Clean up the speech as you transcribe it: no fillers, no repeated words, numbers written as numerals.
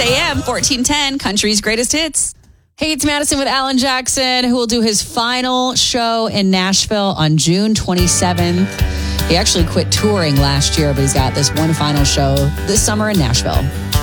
a.m., 1410, Country's Greatest Hits. Hey, it's Madison with Alan Jackson, who will do his final show in Nashville on June 27th. He actually quit touring last year, but he's got this one final show this summer in Nashville.